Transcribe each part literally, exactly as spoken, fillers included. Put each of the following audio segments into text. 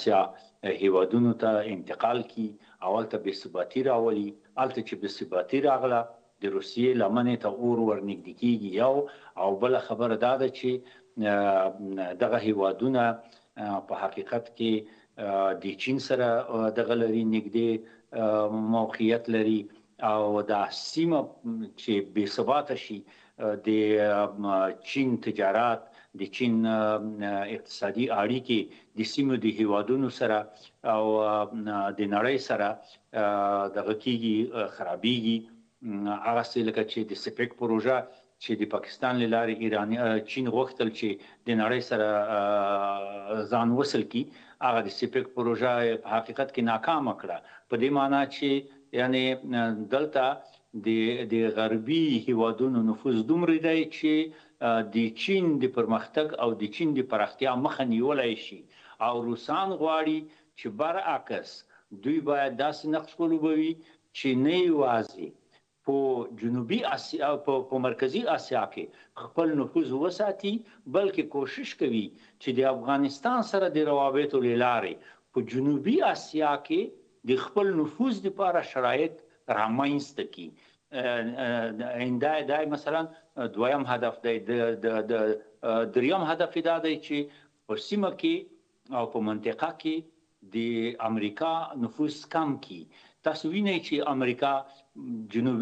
اسیا هیوادونو ته انتقال کی او هلته بې ثباتي راولي. هلته چې بې ثباتي راغله د روسیې لمنې ته اور ورنږدې کیږي یو، او بله خبره دا ده چې دغه هیوادونه په حقیقت کې د چین سره دغه لري نږدې موقعیت لري او دا سیمه چې بې ثباته شي د چین تجارت د چین اقتصادي اړیکې د سیمو د هیوادونو سره او د نړۍ سره دغه کیږي خرابېږي. هغه څه لکه چې د سپیک پروژه چې د پاکستان له لارې ایراني چین غوښتل چې د نړۍ سره ځان وصل کی، هغه د سپیک پروژه په حقیقت کې ناکامه کړه، په دې معنی چې یعنی دلته د د غربي هیوادونو نفوذ دومره دی چې د چین د پرمختګ او د چین د پراختیا مخه نیولی شي. او روسان غواړي چې برعکس دوی باید داسې نقش ولوبوي چې نه یوازې په جنوبي اسیا په مرکزي اسیا کې خپل نفوذ وساتي، بلکې کوشش کوي چې د افغانستان سره د روابطو له لارې په جنوبي اسیا کې د خپل نفوذ لپاره شرایط رامنځته کړي. دا دا مثلا دویم هدف دی. د دریم هدف دا دی چې په سیمه کې او په منطقه کې د امریکا نفوذ کم کړي. تاسو وینئ چې امریکا جنوب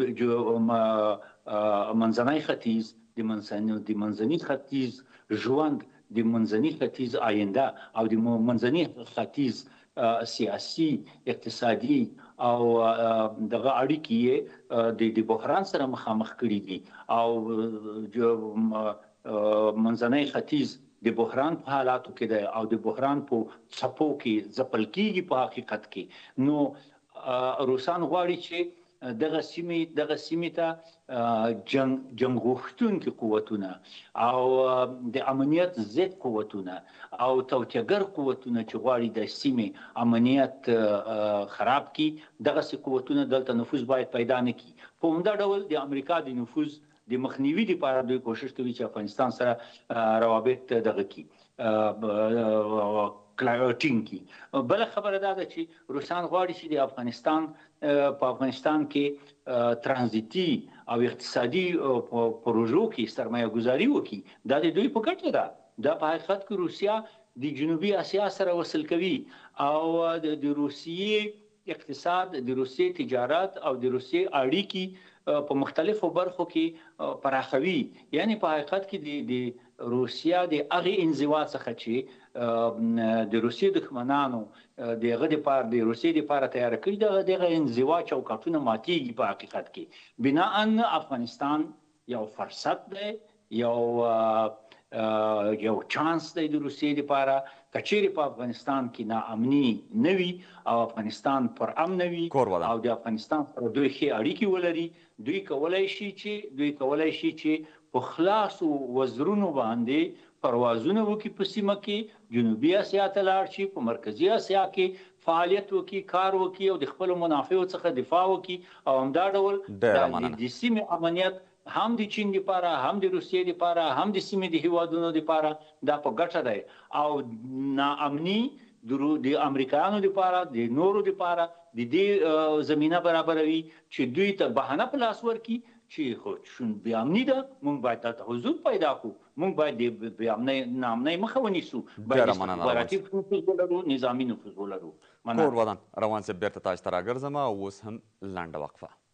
منځنی ختیځ د منځني ختیځ ژوند، د منځني ختیځ آینده او د منځني ختیځ سیاسي اقتصادي او دغه اړیکې د بحران سره مخامخ کړي دي او منځنی ختیځ د بحران په حالاتو کې دی او د بحران په څپو کې ځپل کېږي. په حقیقت کې نو روسان غواړي چې دغه سیمې دغه سیمې ته جنگ جنگ غوښتونکي قوتونه او د امنیت ضد قوتونه او توطیه‌ګر قوتونه چې غواړي د سیمې امنیت خراب کړي، دغسې قوتونه دلته نفوذ باید پیدا نه کړي. په همدا ډول د امریکا د نفوذ د مخنیوي لپاره دوی کوشش کوي چې افغانستان سره روابط دغه کړي ټینګ کړي. بله خبره دا ده چې روسان غواړي چې د افغانستان په افغانستان کې ترانزیتي او اقتصادي پروژو کې سرمایه گذاري وکړي. دا د دوی په ګټه ده. دا په حقیقت کې روسیا د جنوبي اسیا سره وصل کوي او د روسیې اقتصاد، د روسیې تجارت او د روسیې اړیکې په مختلفو برخو کې پراخوي. یعنی په حقیقت کې د روسیا د هغې انزوا څخه چې د روسیې دښمنانو د هغه دپاره د روسیې دپاره تیاره کړي، دغه دغه انزوا چوکاټونه ماتېږي. په حقیقت کې بناءً افغانستان یو فرصت دی، یو یو چانس دی د روسیې لپاره. که چیرې په افغانستان کې ناامني نه وي او افغانستان پر امن وي او د افغانستان سره دوی ښې اړیکې ولري، دوی کولی شي چې دوی کولی شي چې په خلاصو وزرونو باندې پروازونه وکړي په سیمه کې، جنوبي اسیا ته لاړ شي، په مرکزي اسیا کې فعالیت وکړي، کار وکړي او د خپلو منافعو څخه دفاع وکړي. او همدا ډول د سیمې امنیت هم د چین لپاره، هم د روسیې لپاره، هم د سیمې د هیوادونو لپاره دا په ګټه دی. او ناامني د امریکایانو لپاره، د نورو لپاره د دې زمینه برابروي چې دوی ته بهانه په لاس ورکړي چې خو چون بې امني ده، موږ باید دلته حضور پیدا کړو، موږ باید د بې امنۍ ناامنۍ مخه ونیسو، باید استخباراتي نفوذ ولرو، نظامي نفوذ ولرو. کور ودان روان صاحب بیرته تاسو ته راګرځم او اوس هم لنډه وقفه.